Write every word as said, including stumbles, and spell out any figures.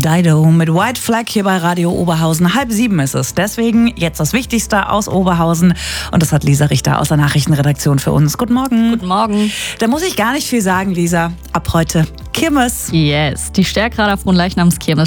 Dido mit White Flag hier bei Radio Oberhausen. Halb sieben ist es. Deswegen jetzt das Wichtigste aus Oberhausen. Und das hat Lisa Richter aus der Nachrichtenredaktion für uns. Guten Morgen. Guten Morgen. Da muss ich gar nicht viel sagen, Lisa. Ab heute Kirmes. Yes, die Stärkrader Fronleichnamskirmes